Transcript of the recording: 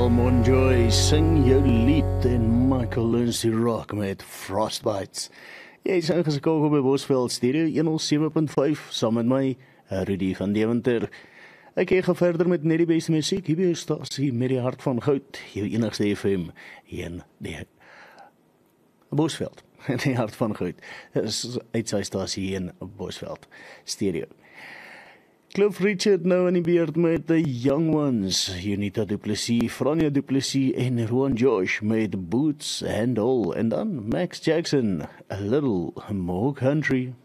Almond Joy, sing jou lied en Michael Lindsay Rock met Frostbites. Jy is ingeskakel by Bosveld Stereo 107.5 saam met my, Rudy van Deventer. Ek gaan verder met net die beste musiek hier by die stasie met die hart van goud, jou enigste FM in die Bosveld. Die hart van goud. Is uit sy stasie in Bosveld Stereo. Cliff Richard nou in die beurt met The Young Ones, Unita Du Plessis, Franja Du Plessis en Rowan Josh met Boots and All, en dan Max Jackson, A Little More Country.